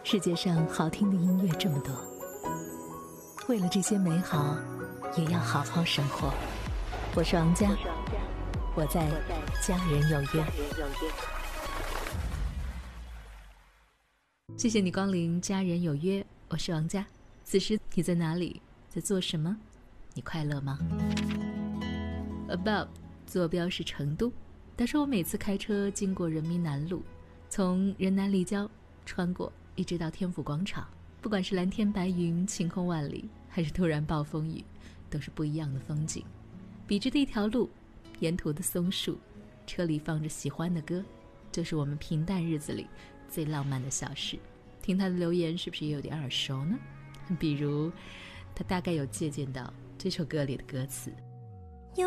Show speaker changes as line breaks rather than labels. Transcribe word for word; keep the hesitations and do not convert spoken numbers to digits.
世界上好听的音乐这么多，为了这些美好也要好好生活。我是王佳，我在家人有约。谢谢你光临家人有约，我是王佳。此时你在哪里，在做什么？你快乐吗？ About 坐标是成都。他说我每次开车经过人民南路，从人南立交穿过一直到天府广场，不管是蓝天白云晴空万里，还是突然暴风雨，都是不一样的风景。笔直的一条路，沿途的松树，车里放着喜欢的歌，就是我们平淡日子里最浪漫的小事。听他的留言是不是也有点耳熟呢？比如他大概有借鉴到这首歌里的歌词，